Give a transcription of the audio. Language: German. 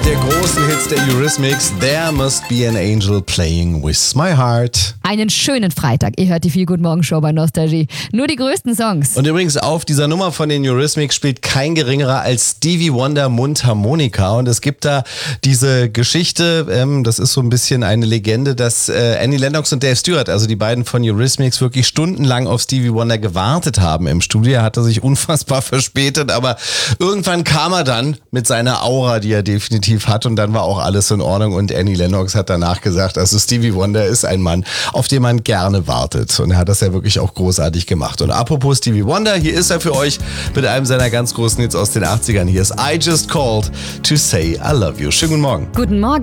der großen Hits der Eurythmics. There must be an angel playing with my heart. Einen schönen Freitag. Ihr hört die Viel Guten Morgen Show bei Nostalgie. Nur die größten Songs. Und übrigens auf dieser Nummer von den Eurythmics spielt kein geringerer als Stevie Wonder Mundharmonika. Und es gibt da diese Geschichte, das ist so ein bisschen eine Legende, dass Annie Lennox und Dave Stewart, also die beiden von Eurythmics, wirklich stundenlang auf Stevie Wonder gewartet haben im Studio. Er hatte sich unfassbar verspätet, aber irgendwann kam er dann mit seiner Aura, die er definitiv hat, und dann war auch alles in Ordnung. Und Annie Lennox hat danach gesagt, also Stevie Wonder ist ein Mann, auf den man gerne wartet. Und er hat das ja wirklich auch großartig gemacht. Und apropos Stevie Wonder, hier ist er für euch mit einem seiner ganz großen Hits aus den 80ern. Hier ist I Just Called to Say I Love You. Schönen guten Morgen. Guten Morgen.